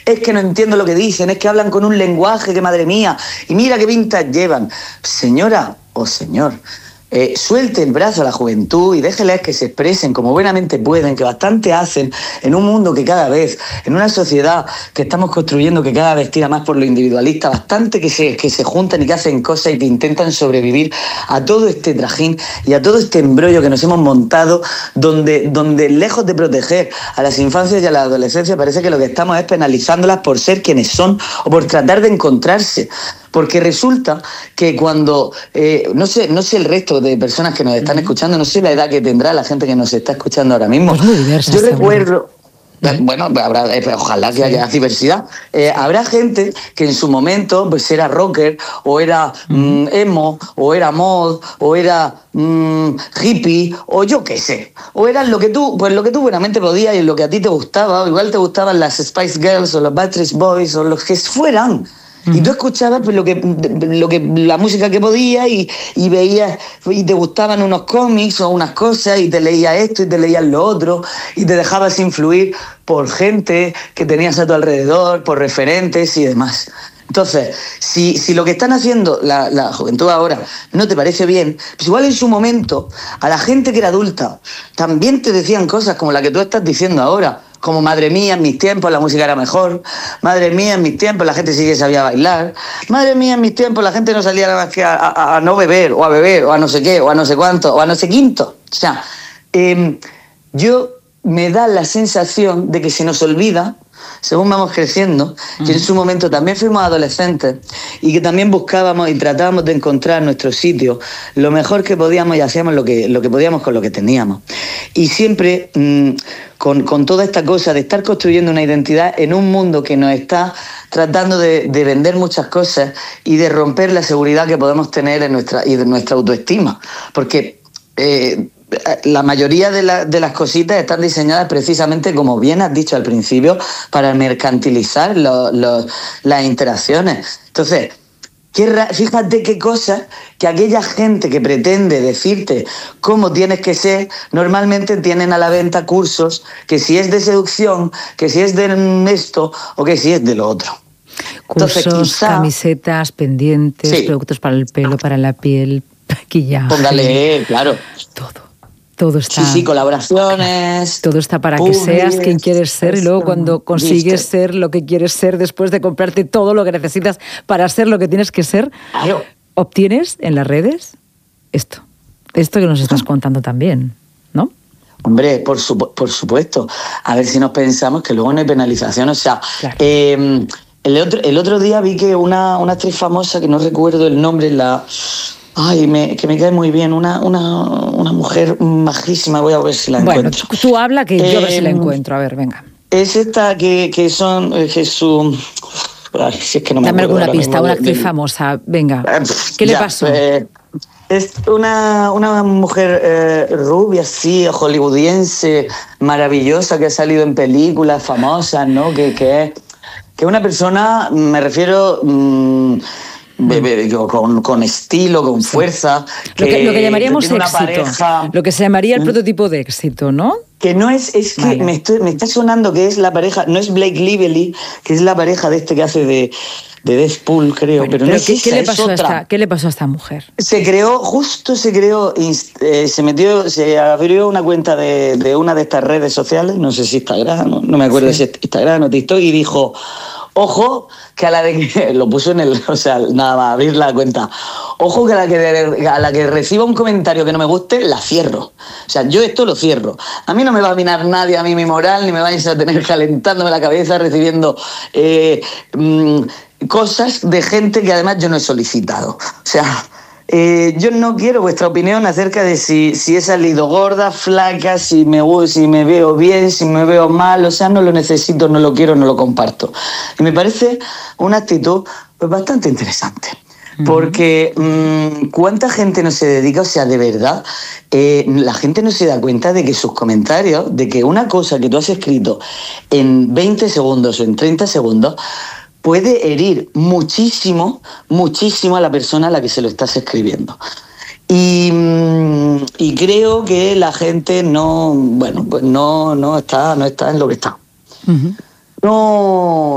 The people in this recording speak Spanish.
es que no entiendo lo que dicen, es que hablan con un lenguaje que madre mía, y mira qué pintas llevan. Señora o señor, suelte el brazo a la juventud y déjeles que se expresen como buenamente pueden, que bastante hacen en un mundo que cada vez, en una sociedad que estamos construyendo que cada vez tira más por lo individualista, bastante que se juntan y que hacen cosas y que intentan sobrevivir a todo este trajín y a todo este embrollo que nos hemos montado, donde lejos de proteger a las infancias y a la adolescencia, parece que lo que estamos es penalizándolas por ser quienes son o por tratar de encontrarse. Porque resulta que cuando, no sé el resto de personas que nos están escuchando, no sé la edad que tendrá la gente que nos está escuchando ahora mismo. Pues muy diversa. Yo recuerdo... Bueno, habrá, ojalá que haya diversidad. Habrá gente que en su momento pues era rocker, o era emo, o era mod, o era hippie, o yo qué sé. O eran lo que tú buenamente podías y lo que a ti te gustaba. O igual te gustaban las Spice Girls, o los Backstreet Boys, o los que fueran. Y tú escuchabas pues, la música que podías y veías, y te gustaban unos cómics o unas cosas, y te leías esto y te leías lo otro, y te dejabas influir por gente que tenías a tu alrededor, por referentes y demás. Entonces, si lo que están haciendo la juventud ahora no te parece bien, pues igual en su momento a la gente que era adulta también te decían cosas como la que tú estás diciendo ahora. Como madre mía, en mis tiempos la música era mejor, madre mía, en mis tiempos la gente sí que sabía bailar, madre mía, en mis tiempos la gente no salía nada más que a no beber, o a no sé qué, o a no sé cuánto, o a no sé quinto. O sea, yo me da la sensación de que se nos olvida, según vamos creciendo, que en su momento también fuimos adolescentes y que también buscábamos y tratábamos de encontrar nuestro sitio, lo mejor que podíamos, y hacíamos lo que podíamos con lo que teníamos. Y siempre con toda esta cosa de estar construyendo una identidad en un mundo que nos está tratando de vender muchas cosas y de romper la seguridad que podemos tener en nuestra autoestima. Porque... la mayoría de las cositas están diseñadas precisamente, como bien has dicho al principio, para mercantilizar las interacciones. Entonces, fíjate qué cosas que aquella gente que pretende decirte cómo tienes que ser, normalmente tienen a la venta cursos, que si es de seducción, que si es de esto o que si es de lo otro. Cursos, entonces, camisetas, pendientes, sí, productos para el pelo, para la piel, maquillaje. Póngale, claro. Todo está... Sí, colaboraciones. Todo está para que seas quien quieres ser, y luego cuando consigues ser lo que quieres ser, después de comprarte todo lo que necesitas para ser lo que tienes que ser, claro, obtienes en las redes esto que nos estás contando también, ¿no? Hombre, por supuesto. A ver si nos pensamos que luego no hay penalización. O sea, claro. El otro día vi que una actriz famosa, que no recuerdo el nombre, que me cae muy bien, una mujer majísima, voy a ver si la encuentro. Bueno, tú habla que yo a ver si la encuentro, a ver, venga. Es esta que son Jesús... Si es que no me Dame acuerdo alguna pista, una actriz famosa, venga. ¿Qué le pasó? Es una mujer rubia, sí, hollywoodiense, maravillosa, que ha salido en películas famosas, ¿no? Que es una persona, me refiero... con estilo, con fuerza. Lo que llamaríamos éxito. Lo que se llamaría el prototipo de éxito, ¿no? Que no es que vale. me está sonando que es la pareja, no es Blake Lively, que es la pareja de este que hace de Deadpool, creo. Bueno, pero no es ¿qué le pasó a esta mujer? Se abrió una cuenta de una de estas redes sociales, no sé si Instagram, no me acuerdo si es Instagram o TikTok, y dijo... Ojo, que a la de que lo puso nada más abrir la cuenta. Ojo, que a la que reciba un comentario que no me guste, la cierro. O sea, yo esto lo cierro. A mí no me va a minar nadie a mí mi moral, ni me vais a tener calentándome la cabeza recibiendo cosas de gente que además yo no he solicitado. O sea... yo no quiero vuestra opinión acerca de si he salido gorda, flaca, si me veo bien, si me veo mal. O sea, no lo necesito, no lo quiero, no lo comparto. Y me parece una actitud pues, bastante interesante. Porque cuánta gente no se dedica, o sea, de verdad, la gente no se da cuenta de que sus comentarios, de que una cosa que tú has escrito en 20 segundos o en 30 segundos, puede herir muchísimo, muchísimo a la persona a la que se lo estás escribiendo. Y creo que la gente no está en lo que está. No